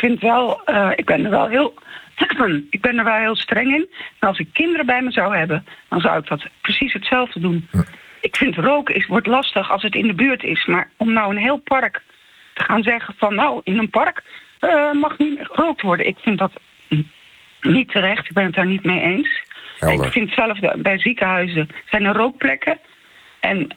vind wel, ik ben er wel heel streng in. En als ik kinderen bij me zou hebben, dan zou ik dat precies hetzelfde doen. Ja. Ik vind roken wordt lastig als het in de buurt is. Maar om nou een heel park te gaan zeggen van nou, in een park mag niet gerookt worden. Ik vind dat niet terecht. Ik ben het daar niet mee eens. Ik vind zelf bij ziekenhuizen zijn er rookplekken. En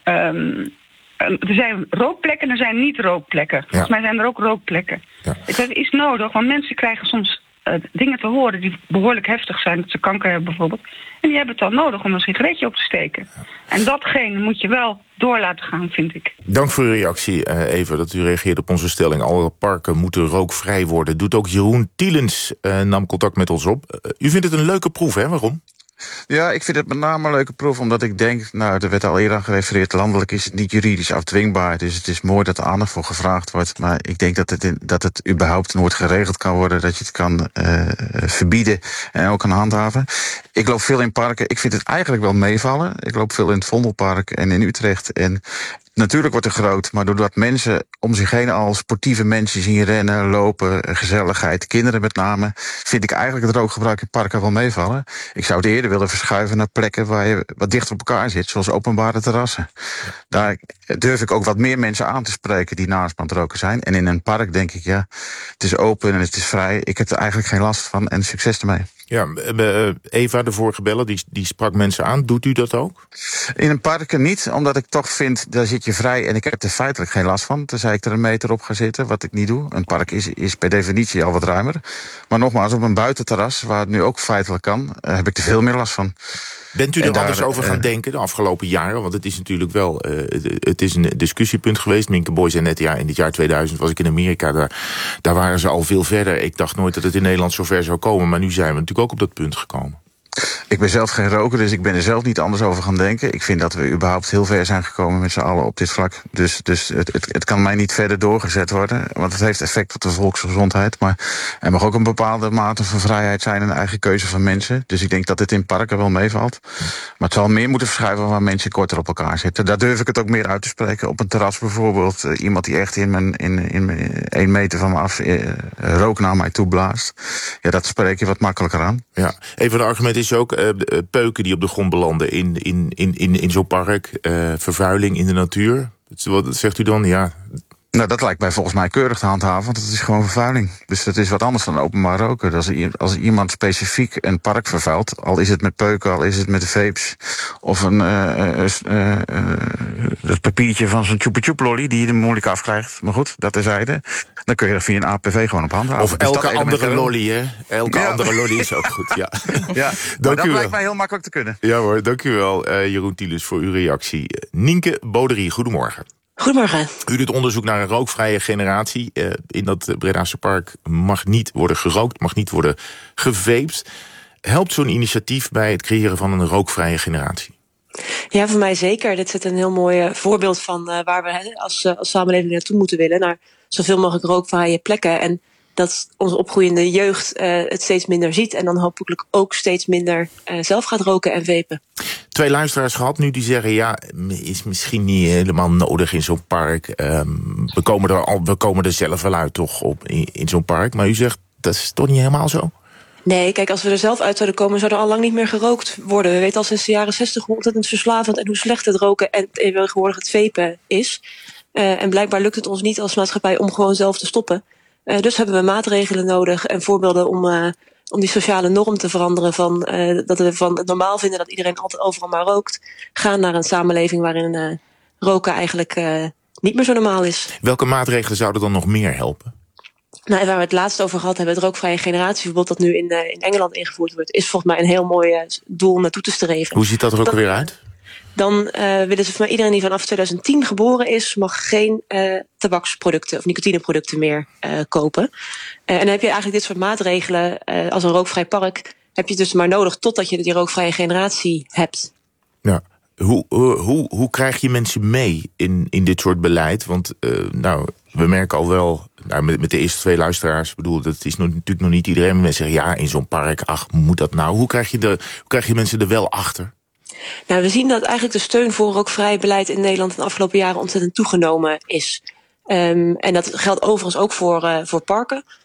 er zijn rookplekken en er zijn niet-rookplekken. Ja. Volgens mij zijn er ook rookplekken. Ja. Dat is nodig, want mensen krijgen soms dingen te horen die behoorlijk heftig zijn. Dat ze kanker hebben bijvoorbeeld. En die hebben het dan nodig om een sigaretje op te steken. Ja. En datgene moet je wel door laten gaan, vind ik. Dank voor uw reactie, Eva, dat u reageert op onze stelling. Alle parken moeten rookvrij worden. Doet ook Jeroen Tielens, nam contact met ons op. U vindt het een leuke proef, hè? Waarom? Ja, ik vind het met name een leuke proef, omdat ik denk, er werd al eerder aan gerefereerd, landelijk is het niet juridisch afdwingbaar, dus het is mooi dat er aandacht voor gevraagd wordt, maar ik denk dat het überhaupt nooit geregeld kan worden, dat je het kan verbieden en ook kan handhaven. Ik loop veel in parken, ik vind het eigenlijk wel meevallen. Ik loop veel in het Vondelpark en in Utrecht en natuurlijk wordt er groot, maar doordat mensen om zich heen al sportieve mensen zien rennen, lopen, gezelligheid, kinderen met name, vind ik eigenlijk het rookgebruik in parken wel meevallen. Ik zou het eerder willen verschuiven naar plekken waar je wat dichter op elkaar zit, zoals openbare terrassen. Daar durf ik ook wat meer mensen aan te spreken die naast me aan het roken zijn. En in een park denk ik, ja, het is open en het is vrij. Ik heb er eigenlijk geen last van en succes ermee. Ja, Eva, de vorige beller, die sprak mensen aan. Doet u dat ook? In een park niet, omdat ik toch vind, daar zit je vrij en ik heb er feitelijk geen last van. Tenzij ik er een meter op ga zitten, wat ik niet doe. Een park is per definitie al wat ruimer. Maar nogmaals, op een buitenterras, waar het nu ook feitelijk kan, heb ik er veel meer last van. Bent u er anders over gaan denken de afgelopen jaren? Want het is natuurlijk wel het is een discussiepunt geweest. Minke Boy zei net, ja, in het jaar 2000 was ik in Amerika. Daar waren ze al veel verder. Ik dacht nooit dat het in Nederland zo ver zou komen. Maar nu zijn we natuurlijk ook op dat punt gekomen. Ik ben zelf geen roker, dus ik ben er zelf niet anders over gaan denken. Ik vind dat we überhaupt heel ver zijn gekomen met z'n allen op dit vlak. Dus het kan mij niet verder doorgezet worden. Want het heeft effect op de volksgezondheid. Maar er mag ook een bepaalde mate van vrijheid zijn en een eigen keuze van mensen. Dus ik denk dat het in parken wel meevalt. Maar het zal meer moeten verschuiven waar mensen korter op elkaar zitten. Daar durf ik het ook meer uit te spreken. Op een terras bijvoorbeeld. Iemand die echt in 1 meter van me af rook naar mij toe blaast. Ja, dat spreek je wat makkelijker aan. Ja, een van de argumenten is ook peuken die op de grond belanden in zo'n park. Vervuiling in de natuur. Wat zegt u dan? Ja. Nou, dat lijkt mij volgens mij keurig te handhaven, want het is gewoon vervuiling. Dus dat is wat anders dan openbaar roken. Als iemand specifiek een park vervuilt, al is het met peuken, al is het met de vapes, of dat papiertje van zo'n chupa-chup-lolly die je er moeilijk afkrijgt. Maar goed, dat terzijde. Dan kun je er via een APV gewoon op handhaven. Of elke andere lolly, hè? Elke andere lolly is ook goed, ja. Ja, dat lijkt mij heel makkelijk te kunnen. Ja hoor, dank u wel, Jeroen Tielens, voor uw reactie. Nienke Boderie, goedemorgen. Goedemorgen. U doet onderzoek naar een rookvrije generatie. In dat Bredaanse park mag niet worden gerookt, mag niet worden gevaped. Helpt zo'n initiatief bij het creëren van een rookvrije generatie? Ja, voor mij zeker. Dit is een heel mooi voorbeeld van waar we als samenleving naartoe moeten willen. Naar zoveel mogelijk rookvrije plekken. En dat onze opgroeiende jeugd het steeds minder ziet. En dan hopelijk ook steeds minder zelf gaat roken en vapen. 2 luisteraars gehad nu die zeggen, ja, is misschien niet helemaal nodig in zo'n park. We komen er zelf wel uit toch op in zo'n park. Maar u zegt, dat is toch niet helemaal zo? Nee, kijk, als we er zelf uit zouden komen, zou er al lang niet meer gerookt worden. We weten al sinds de jaren 60 hoe ontzettend verslavend en hoe slecht het roken en tegenwoordig het vapen is. En blijkbaar lukt het ons niet als maatschappij om gewoon zelf te stoppen. Dus hebben we maatregelen nodig en voorbeelden om die sociale norm te veranderen. Dat we van het normaal vinden dat iedereen altijd overal maar rookt. Gaan naar een samenleving waarin roken eigenlijk niet meer zo normaal is. Welke maatregelen zouden dan nog meer helpen? Nou, waar we het laatst over gehad hebben, het rookvrije generatieverbod dat nu in Engeland ingevoerd wordt, is volgens mij een heel mooi doel om naartoe te streven. Hoe ziet dat er ook weer uit? Dan willen ze van iedereen die vanaf 2010 geboren is, mag geen tabaksproducten of nicotineproducten meer kopen. En dan heb je eigenlijk dit soort maatregelen als een rookvrij park, heb je dus maar nodig totdat je die rookvrije generatie hebt. Ja. Hoe krijg je mensen mee in dit soort beleid? Want we merken al wel, met de eerste 2 luisteraars, bedoel, dat is natuurlijk nog niet iedereen. Mensen zeggen, ja, in zo'n park, ach, moet dat nou? Hoe krijg je mensen er wel achter? Nou, we zien dat eigenlijk de steun voor rookvrij beleid in Nederland de afgelopen jaren ontzettend toegenomen is. En dat geldt overigens ook voor parken.